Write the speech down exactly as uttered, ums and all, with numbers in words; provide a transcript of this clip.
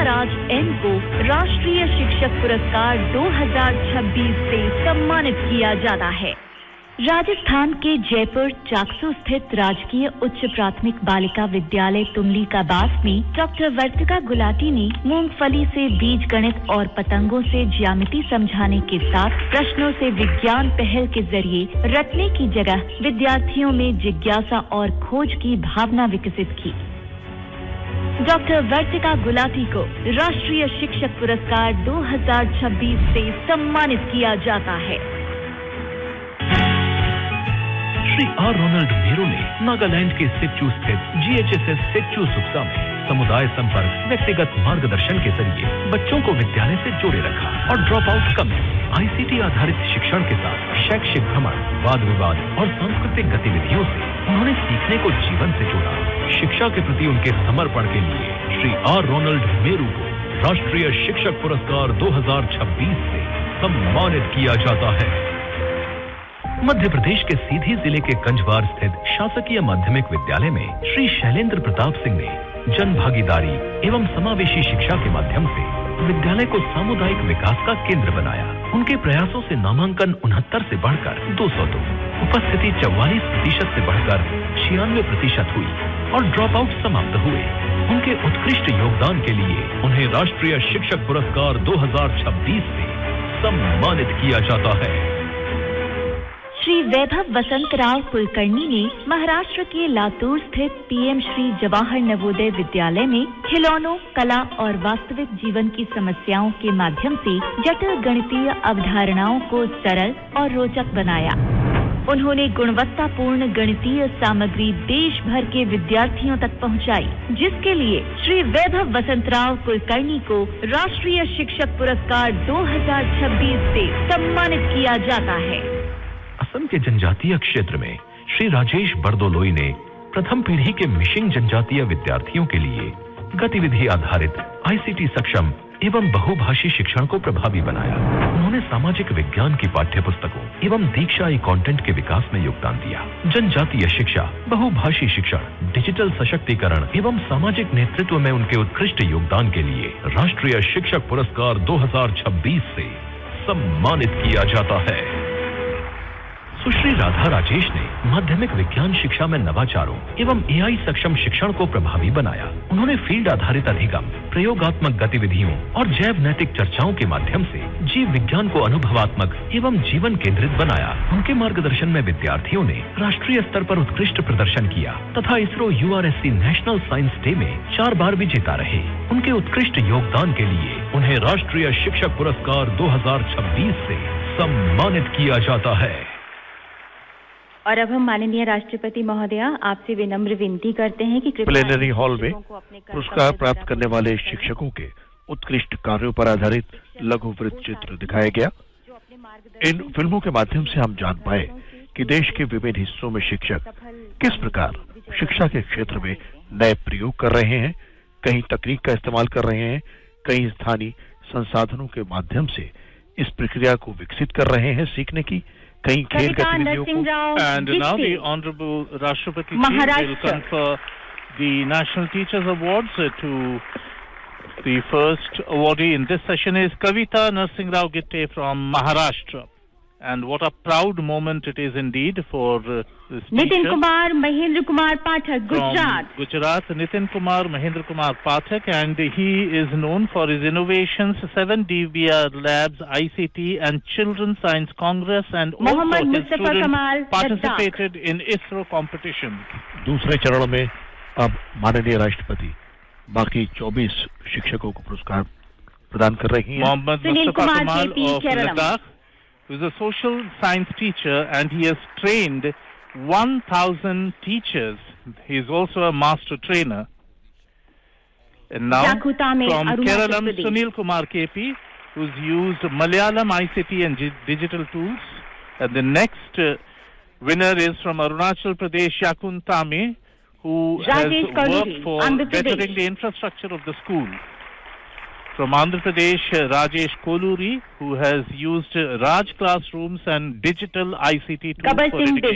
महाराज N को राष्ट्रीय शिक्षक पुरस्कार दो हज़ार छब्बीस से सम्मानित किया जाता है। राजस्थान के जयपुर चाकसू स्थित राजकीय उच्च प्राथमिक बालिका विद्यालय तुमली का बास में डॉक्टर वर्तिका गुलाटी ने मूंगफली से बीज गणित और पतंगों से ज्यामिति समझाने के साथ प्रश्नों से विज्ञान पहल के जरिए रटने की जगह विद्यार्थियों में जिज्ञासा और खोज की भावना विकसित की। डॉक्टर वर्तिका गुलाटी को राष्ट्रीय शिक्षक पुरस्कार दो हज़ार छब्बीस से सम्मानित किया जाता है। श्री आर रोनाल्ड मेरो ने नागालैंड के सिक्चू स्थित जीएचएसएस सिक्चू सुक्सा में समुदाय संपर्क व्यक्तिगत मार्गदर्शन के जरिए बच्चों को विद्यालय से जोड़े रखा और ड्रॉप आउट कम। आईसीटी आधारित शिक्षण के साथ शैक्षिक भ्रमण, वाद विवाद और सांस्कृतिक गतिविधियों से उन्होंने सीखने को जीवन से जोड़ा। शिक्षा के प्रति उनके समर्पण के लिए श्री आर रोनाल्ड मेरू को राष्ट्रीय शिक्षक पुरस्कार दो हज़ार छब्बीस से सम्मानित किया जाता है। मध्य प्रदेश के सीधी जिले के कंजवार स्थित शासकीय माध्यमिक विद्यालय में श्री शैलेंद्र प्रताप सिंह ने जन भागीदारी एवं समावेशी शिक्षा के माध्यम से विद्यालय को सामुदायिक विकास का केंद्र बनाया। उनके प्रयासों से नामांकन उनहत्तर से बढ़कर दो सौ दो, उपस्थिति चौवालीस प्रतिशत से बढ़कर छियानवे प्रतिशत हुई और ड्रॉप आउट समाप्त हुए। उनके उत्कृष्ट योगदान के लिए उन्हें राष्ट्रीय शिक्षक पुरस्कार दो हज़ार छब्बीस से सम्मानित किया जाता है। श्री वैभव वसंतराव कुलकर्णी ने महाराष्ट्र के लातूर स्थित पीएम श्री जवाहर नवोदय विद्यालय में खिलौनों, कला और वास्तविक जीवन की समस्याओं के माध्यम से जटिल गणितीय अवधारणाओं को सरल और रोचक बनाया। उन्होंने गुणवत्तापूर्ण गणितीय सामग्री देश भर के विद्यार्थियों तक पहुंचाई, जिसके लिए श्री वैभव वसंतराव कुलकर्णी को राष्ट्रीय शिक्षक पुरस्कार दो हज़ार छब्बीस से सम्मानित किया जाता है। असम के जनजातीय क्षेत्र में श्री राजेश बरदोलोई ने प्रथम पीढ़ी के मिशिंग जनजातीय विद्यार्थियों के लिए गतिविधि आधारित आईसीटी सक्षम एवं बहुभाषी शिक्षण को प्रभावी बनाया। उन्होंने सामाजिक विज्ञान की पाठ्यपुस्तकों एवं दीक्षा ई कंटेंट के विकास में योगदान दिया। जनजातीय शिक्षा, बहुभाषी शिक्षण, डिजिटल सशक्तिकरण एवं सामाजिक नेतृत्व में उनके उत्कृष्ट योगदान के लिए राष्ट्रीय शिक्षक पुरस्कार दो हज़ार छब्बीस से सम्मानित किया जाता है। सुश्री राधा राजेश ने माध्यमिक विज्ञान शिक्षा में नवाचारों एवं एआई सक्षम शिक्षण को प्रभावी बनाया। उन्होंने फील्ड आधारित अधिगम, प्रयोगात्मक गतिविधियों और जैव नैतिक चर्चाओं के माध्यम से जीव विज्ञान को अनुभवात्मक एवं जीवन केंद्रित बनाया। उनके मार्गदर्शन में विद्यार्थियों ने राष्ट्रीय स्तर पर उत्कृष्ट प्रदर्शन किया तथा ISRO URSC national science day में चार बार विजेता रहे। उनके उत्कृष्ट योगदान के लिए उन्हें राष्ट्रीय शिक्षक पुरस्कार दो हज़ार छब्बीस से सम्मानित किया जाता है। और अब हम माननीय राष्ट्रपति महोदया आपसे विनम्र विनती करते हैं कि प्लेनरी हॉल में पुरस्कार प्राप्त करने वाले शिक्षकों के उत्कृष्ट कार्यों पर आधारित लघु वृत्त चित्र दिखाया गया। इन फिल्मों के माध्यम से हम जान पाए कि देश के विभिन्न हिस्सों में शिक्षक किस प्रकार शिक्षा के क्षेत्र में नए प्रयोग कर रहे हैं, कहीं तकनीक का इस्तेमाल कर रहे हैं, कहीं स्थानीय संसाधनों के माध्यम से इस प्रक्रिया को विकसित कर रहे हैं सीखने की, कहीं खेल गतिविधियों को। And now the Honorable Rashtrapati will confer the National Teachers Awards to the first awardee in this session is Kavita Narsingh Rao Gitte from Maharashtra. And what a proud moment it is indeed for uh, this Nitin Kumar Mahendra Kumar Pathak, Gujarat. From Gujarat, Nitin Kumar Mahendra Kumar Pathak, and he is known for his innovations, seven D B R labs, I C T, and Children's Science Congress, and Mohammad also his Mustafa students Kamal participated in ISRO competition. दूसरे चरण में अब माननीय राष्ट्रपति बाकी चौबीस शिक्षकों को पुरस्कार प्रदान कर रही हैं। Mohammad Mustafa Kamal of Ladakh, who is a social science teacher, and he has trained one thousand teachers. He is also a master trainer. And now, from Keralam, Sunil Kumar K P, who's used Malayalam I C T and digital tools. And the next uh, winner is from Arunachal Pradesh, Yakun Tame, who Rajesh has Kaluri, worked for Andhra Pradesh. bettering the infrastructure of the school. From Andhra Pradesh, uh, Rajesh Koluri, who has used uh, Raj classrooms and digital I C T tools for education.